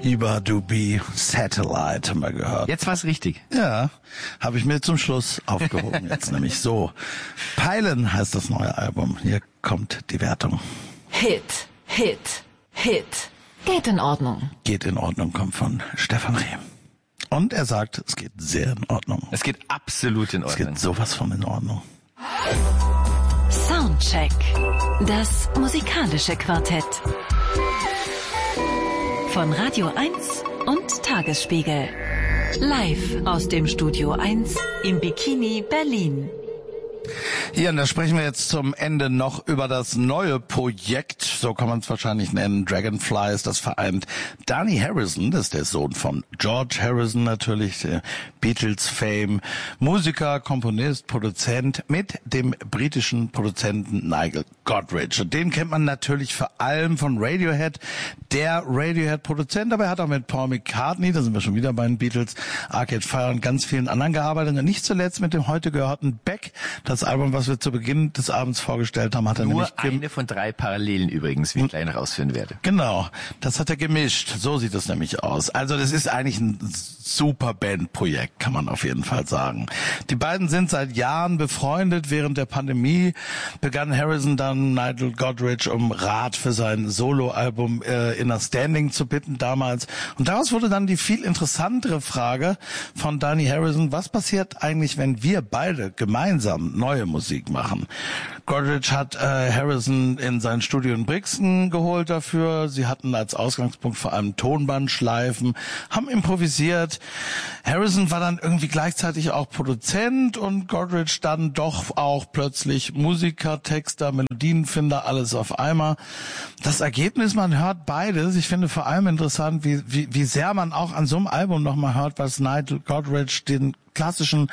Iba Dubi Satellite haben wir gehört. Jetzt war's richtig. Ja, habe ich mir zum Schluss aufgehoben. Jetzt nämlich so. Peilen heißt das neue Album. Hier kommt die Wertung. Hit, Hit, Hit. Geht in Ordnung. Geht in Ordnung, kommt von Stefan Reh. Und er sagt, es geht sehr in Ordnung. Es geht absolut in Ordnung. Es geht sowas von in Ordnung. Soundcheck. Das musikalische Quartett. Von Radio 1 und Tagesspiegel. Live aus dem Studio 1 im Bikini Berlin. Ja, und da sprechen wir jetzt zum Ende noch über das neue Projekt, so kann man es wahrscheinlich nennen, Dragonflies, das vereint Dhani Harrison, das ist der Sohn von George Harrison natürlich, der Beatles-Fame, Musiker, Komponist, Produzent, mit dem britischen Produzenten Nigel Godrich. Und den kennt man natürlich vor allem von Radiohead, der Radiohead-Produzent, aber er hat auch mit Paul McCartney, da sind wir schon wieder bei den Beatles, Arcade Fire und ganz vielen anderen gearbeitet und nicht zuletzt mit dem heute gehörten Beck. Das Album, was wir zu Beginn des Abends vorgestellt haben, hat er nur nämlich... eine von 3 Parallelen übrigens, wie ich gleich noch ausführen werde. Genau, das hat er gemischt. So sieht es nämlich aus. Also das ist eigentlich ein super Bandprojekt, kann man auf jeden Fall sagen. Die beiden sind seit Jahren befreundet. Während der Pandemie begann Harrison dann Nigel Godrich um Rat für sein Soloalbum Inner Standing zu bitten damals. Und daraus wurde dann die viel interessantere Frage von Dhani Harrison, was passiert eigentlich, wenn wir beide gemeinsam neue Musik machen? Godrich hat Harrison in sein Studio in Brixton geholt dafür. Sie hatten als Ausgangspunkt vor allem Tonbandschleifen, haben improvisiert. Harrison war dann irgendwie gleichzeitig auch Produzent und Godrich dann doch auch plötzlich Musiker, Texter, Melodienfinder, alles auf einmal. Das Ergebnis, man hört beides. Ich finde vor allem interessant, wie sehr man auch an so einem Album nochmal hört, was Nigel Godrich den klassischen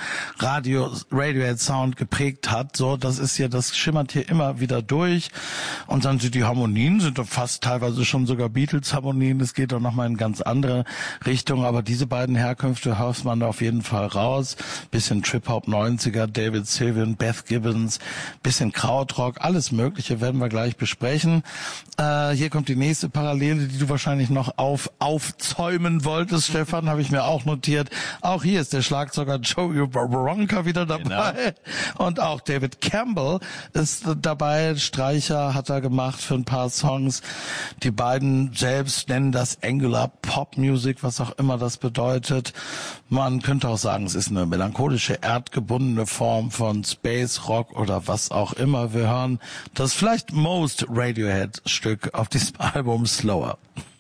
Radiohead-Sound geprägt hat. So, das ist ja, das schimmert hier immer wieder durch. Und dann sind die Harmonien, sind doch fast teilweise schon sogar Beatles-Harmonien. Es geht doch nochmal in ganz andere Richtungen. Aber diese beiden Herkünfte hört man da auf jeden Fall raus. Bisschen Trip-Hop 90er, David Sylvian, Beth Gibbons, bisschen Krautrock, alles Mögliche werden wir gleich besprechen. Hier kommt die nächste Parallele, die du wahrscheinlich noch aufzäumen wolltest, Stefan, habe ich mir auch notiert. Auch hier ist der Schlagzeuger Joey Waronker wieder dabei. Genau. Und auch David Campbell ist dabei. Streicher hat er gemacht für ein paar Songs. Die beiden selbst nennen das Angular Pop Music, was auch immer das bedeutet. Man könnte auch sagen, es ist eine melancholische, erdgebundene Form von Space Rock oder was auch immer. Wir hören das vielleicht most Radiohead Stück auf diesem Album, Slower.